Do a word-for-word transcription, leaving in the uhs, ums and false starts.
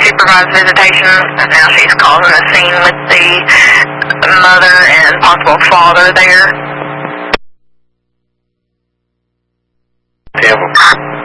supervised visitation. Now she's causing a scene with the mother and possible father there. Tampa.